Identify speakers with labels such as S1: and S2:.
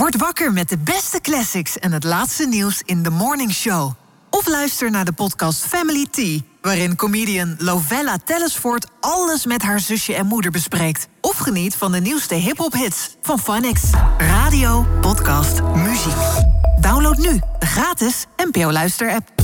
S1: Word wakker met de beste classics en het laatste nieuws in The Morning Show. Of luister naar de podcast Family Tea, waarin comedian Lovella Tellisford alles met haar zusje en moeder bespreekt. Of geniet van de nieuwste hip-hop-hits van Phonics. Radio, podcast, muziek. Download nu de gratis NPO Luister-app.